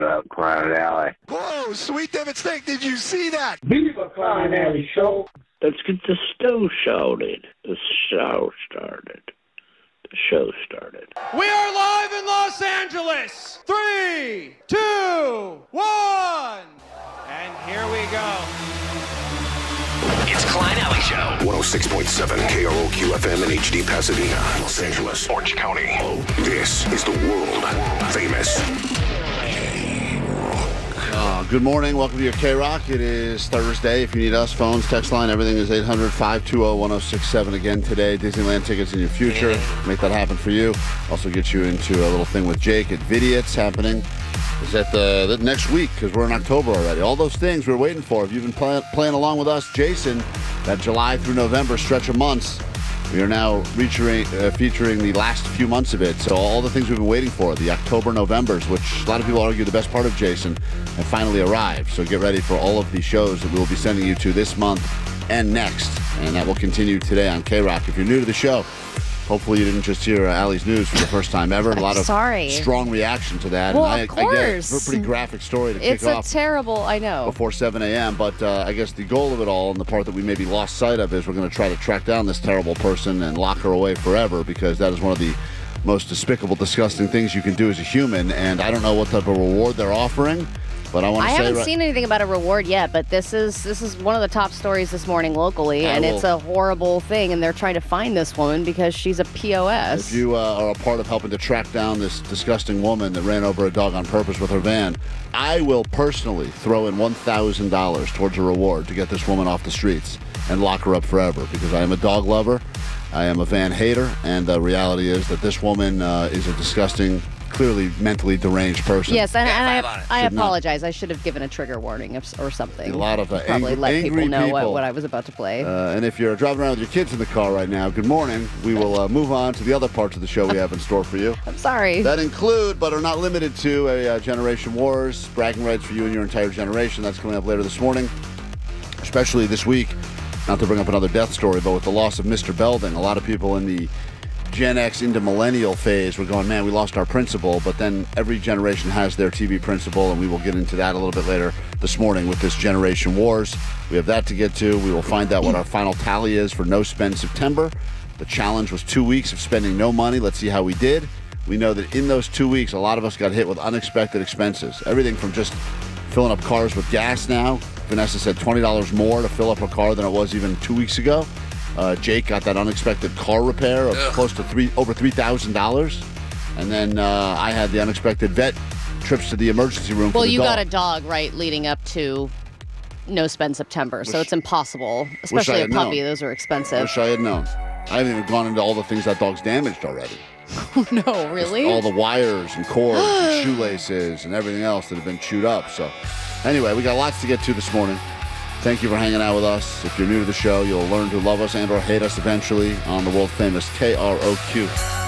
Clown Alley. Whoa, Sweet David Snake, did you see that? Viva Clown Alley Show. Let's get the show started. The show started. The show started. We are live in Los Angeles. 3, 2, 1. And here we go. It's Klein Alley Show. 106.7 KROQ FM in HD Pasadena, Los Angeles, Orange County. This is the world famous Good morning. Welcome to your K-Rock. It is Thursday. If you need us, phones, text line, everything is 800-520-1067. Again today, Disneyland tickets in your future. Make that happen for you. Also get you into a little thing with Jake at Vidiot's happening. Is that the next week, because we're in October already. All those things we're waiting for. If you've been playing along with us, Jason, that July through November stretch of months, we are now featuring the last few months of it. So all the things we've been waiting for, the October, Novembers, which a lot of people argue the best part of Jason, have finally arrived. So get ready for all of the shows that we will be sending you to this month and next. And that will continue today on K-Rock. If you're new to the show, hopefully you didn't just hear Allie's news for the first time ever. A lot of strong reaction to that. Well, and of course. I get a pretty graphic story to kick off. It's a terrible, I know. Before 7 a.m. But I guess the goal of it all, and the part that we maybe lost sight of, is we're going to try to track down this terrible person and lock her away forever, because that is one of the most despicable, disgusting things you can do as a human. And I don't know what type of reward they're offering. But I haven't seen anything about a reward yet, but this is one of the top stories this morning locally, and it's a horrible thing, and they're trying to find this woman because she's a POS. If you are a part of helping to track down this disgusting woman that ran over a dog on purpose with her van, I will personally throw in $1,000 towards a reward to get this woman off the streets and lock her up forever, because I am a dog lover, I am a van hater, and the reality is that this woman is a disgusting, clearly mentally deranged person. Yes, and I apologize. I should have given a trigger warning or something. A lot of probably let people know what I was about to play. And if you're driving around with your kids in the car right now, good morning. We will move on to the other parts of the show we have in store for you. I'm sorry. That include, but are not limited to, a Generation Wars, bragging rights for you and your entire generation. That's coming up later this morning, especially this week. Not to bring up another death story, but with the loss of Mr. Belding, a lot of people in the Gen X into millennial phase, we're going, man, we lost our principal. But then every generation has their TV principal, and we will get into that a little bit later this morning with this Generation Wars. We have that to get to. We will find out what our final tally is for No Spend September. The challenge was 2 weeks of spending no money. Let's see how we did. We know that in those 2 weeks, a lot of us got hit with unexpected expenses. Everything from just filling up cars with gas now. Vanessa said $20 more to fill up a car than it was even 2 weeks ago. Jake got that unexpected car repair of close to over $3,000. And then I had the unexpected vet trips to the emergency room for the dog. Well, you got a dog, right, leading up to No Spend September, so it's impossible. Especially a puppy. Known. Those are expensive. Wish I had known. I haven't even gone into all the things that dog's damaged already. No, really? Just all the wires and cords and shoelaces and everything else that have been chewed up. So anyway, we got lots to get to this morning. Thank you for hanging out with us. If you're new to the show, you'll learn to love us and or hate us eventually on the world famous KROQ.